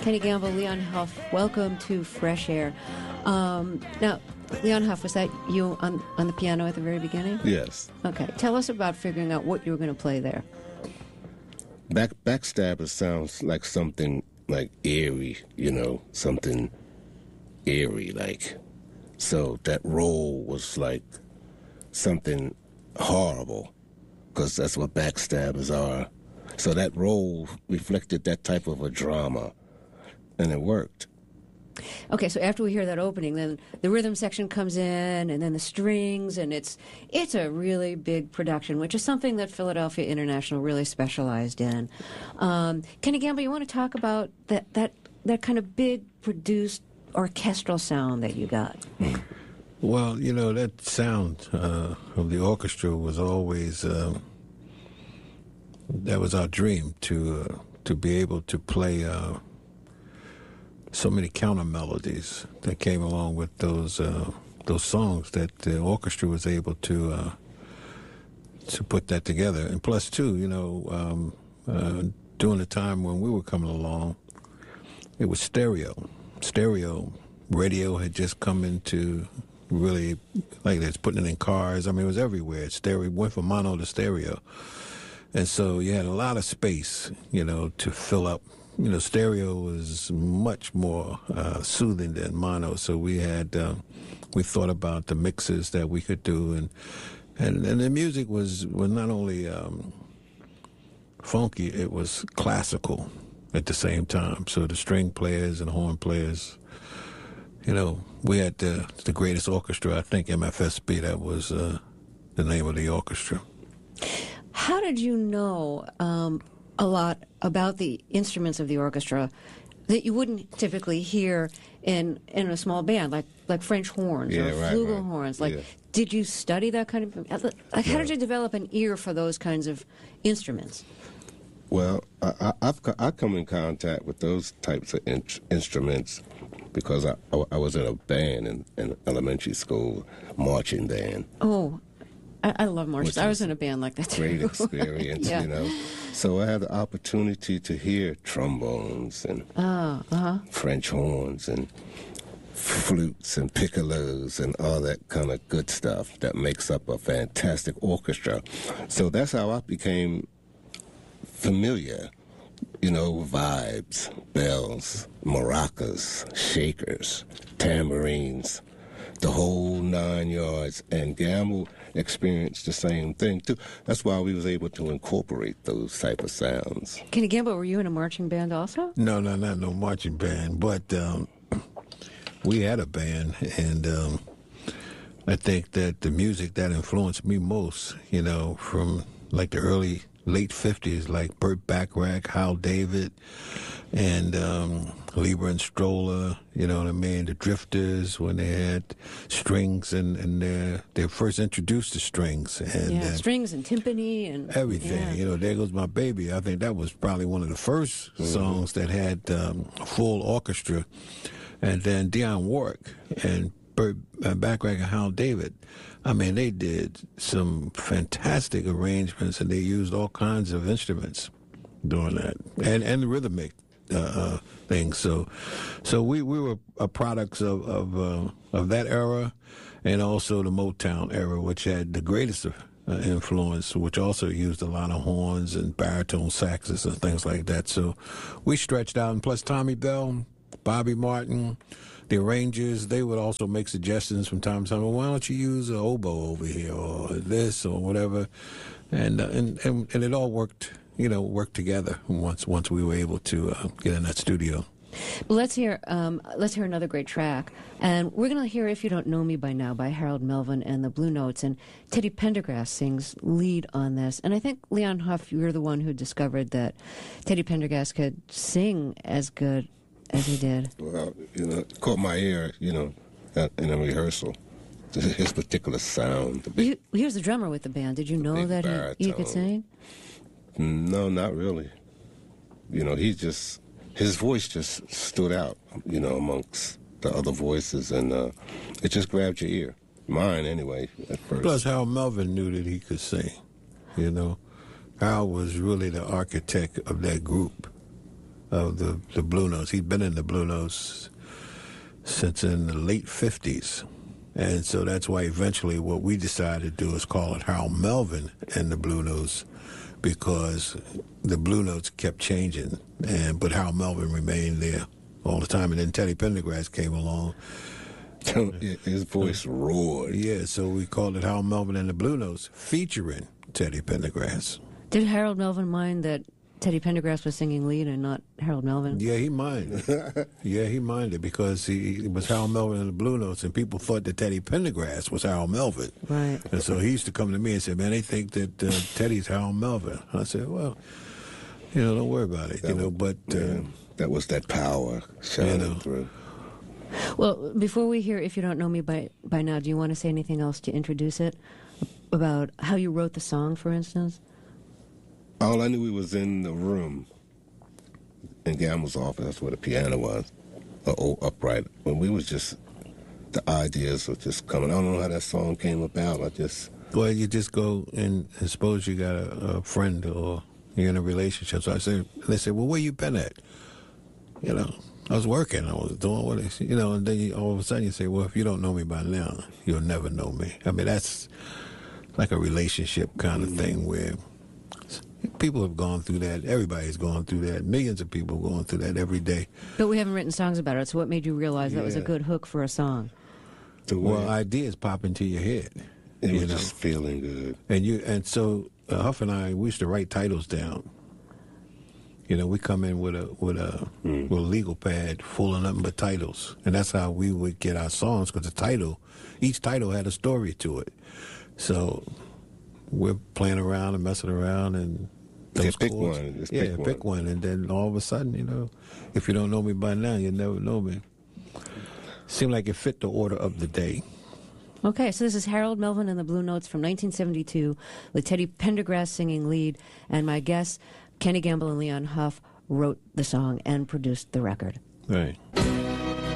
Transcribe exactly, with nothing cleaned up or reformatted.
Kenny Gamble, Leon Huff, welcome to Fresh Air. Um, now, Leon Huff, was that you on, on the piano at the very beginning? Yes. Okay. Tell us about figuring out what you were going to play there. Back Backstabber sounds like something like eerie, you know, something eerie like. So that role was like something horrible, because that's what backstabbers are. So that role reflected that type of a drama, and it worked. Okay, so after we hear that opening, then the rhythm section comes in, and then the strings, and it's it's a really big production, which is something that Philadelphia International really specialized in. Um, Kenny Gamble, you want to talk about that that that kind of big produced orchestral sound that you got? Well, you know, that sound uh, of the orchestra was always um, that was our dream, to uh, to be able to play. Uh, so many counter melodies that came along with those uh, those songs, that the orchestra was able to uh, to put that together. And plus, too, you know, um, uh, during the time when we were coming along, it was stereo. Stereo radio had just come into really, like that's putting it in cars. I mean, it was everywhere. Stereo went from mono to stereo, and so you had a lot of space, you know, to fill up. You know, stereo was much more uh, soothing than mono, so we had um, we thought about the mixes that we could do, and and, and the music was was not only um, funky, it was classical at the same time. So the string players and horn players, you know, we had the, the greatest orchestra. I think M F S B, that was uh, the name of the orchestra. How did you know um, a lot about the instruments of the orchestra that you wouldn't typically hear in in a small band, like like French horns Yeah, or right, flugelhorns? right. Like, Yeah. did you study that kind of? Like, how did you develop an ear for those kinds of instruments? Well, I, I, I've co- I come in contact with those types of in- instruments because I, I, I was in a band in, in elementary school, marching band. Oh, I, I love marches. Which I was is in a band like that too. Great experience, Yeah. you know. So I had the opportunity to hear trombones and Oh, uh-huh. French horns and flutes and piccolos and all that kind of good stuff that makes up a fantastic orchestra. So that's how I became familiar, you know, vibes, bells, maracas, shakers, tambourines, the whole nine yards. And Gamble experienced the same thing too. That's why we was able to incorporate those type of sounds. Kenny Gamble, were you in a marching band also? No, no, not no marching band, but um, we had a band, and um, I think that the music that influenced me most, you know, from like the early, late fifties, like Burt Bacharach, Hal David, and um, Lieber and Stroller, you know what I mean, the Drifters, when they had strings, and, and they they first introduced the strings. And Yeah, uh, strings and timpani and everything, yeah. you know, There Goes My Baby. I think that was probably one of the first Mm-hmm. songs that had um, a full orchestra. And then Dionne Warwick and Burt uh, Bacharach and Hal David, I mean, they did some fantastic arrangements, and they used all kinds of instruments doing that, and and the rhythmic uh, uh, things. So, so we, we were uh, products of of, uh, of that era, and also the Motown era, which had the greatest of uh, influence, which also used a lot of horns and baritone saxes and things like that. So we stretched out, and plus Tommy Bell, Bobby Martin, the arrangers, they would also make suggestions from time to time. Well, why don't you use an oboe over here, or this, or whatever, and uh, and, and and it all worked, you know, worked together once once we were able to uh, get in that studio. Well, let's hear um, let's hear another great track, and we're going to hear "If You Don't Know Me by Now" by Harold Melvin and the Blue Notes, and Teddy Pendergrass sings lead on this. And I think Leon Huff, you're the one who discovered that Teddy Pendergrass could sing as good as he did. Well, you know, it caught my ear, you know, at, in a rehearsal. His particular sound. The Well, big, he, he was the drummer with the band. Did you know big that he, he could baritone. sing? no, not really. You know, he just, his voice just stood out, you know, amongst the other voices, and uh, it just grabbed your ear. Mine, anyway, at first. Plus, Harold Melvin knew that he could sing. You know, Hal was really the architect of that group. of the, the Blue Notes. He'd been in the Blue Notes since in the late fifties. And so that's why eventually what we decided to do is call it Harold Melvin and the Blue Notes, because the Blue Notes kept changing, and but Harold Melvin remained there all the time. And then Teddy Pendergrass came along. His voice roared. Yeah, so we called it Harold Melvin and the Blue Notes, featuring Teddy Pendergrass. Did Harold Melvin mind that Teddy Pendergrass was singing lead and not Harold Melvin? Yeah, he minded. yeah, he minded because he it was Harold Melvin and the Blue Notes, and people thought that Teddy Pendergrass was Harold Melvin. Right. And so he used to come to me and say, "Man, they think that uh, Teddy's Harold Melvin." I said, "Well, you know, don't worry about it, That you know." was- But uh, yeah, that was that power shining You know. through. Well, before we hear If You Don't Know Me by, by Now, do you want to say anything else to introduce it? About how you wrote the song, for instance? All I knew, we was in the room in Gamble's office. That's where the piano was, the old upright. When we was just, the ideas were just coming. I don't know how that song came about. I just, well, you just go and, and suppose you got a, a friend or you're in a relationship. So I say, they say, "Well, where you been at?" You know, I was working. I was doing what it, you know, and then you, all of a sudden you say, "Well, if you don't know me by now, you'll never know me." I mean, that's like a relationship kind of thing where people have gone through that. Everybody's gone through that. Millions of people going through that every day. But we haven't written songs about it, so what made you realize that was a Yeah. good hook for a song? the way Well, ideas pop into your head, it you was know. just feeling good. And you and so uh, Huff and I, we used to write titles down. You know, we come in with a with a with a legal pad full of nothing but titles, and that's how we would get our songs, because the title, each title had a story to it. So we're playing around and messing around, and Yeah, those pick chords- one, just yeah, pick pick one. one, and then all of a sudden, you know, if you don't know me by now, you never know me. Seemed like it fit the order of the day. Okay, so this is Harold Melvin and the Blue Notes from nineteen seventy-two with Teddy Pendergrass singing lead, and my guests, Kenny Gamble and Leon Huff, wrote the song and produced the record. Right.